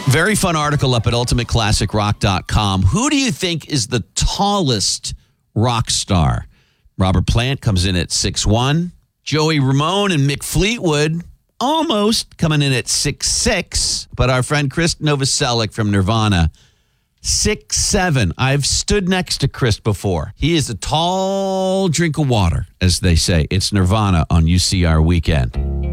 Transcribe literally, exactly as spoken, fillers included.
Very fun article up at ultimate classic rock dot com. Who do you think is the tallest rock star? Robert Plant comes in at six one. Joey Ramone and Mick Fleetwood almost coming in at six six. But our friend Chris Novoselic from Nirvana, six seven. I've stood next to Chris before. He is a tall drink of water, as they say. It's Nirvana on U C R Weekend.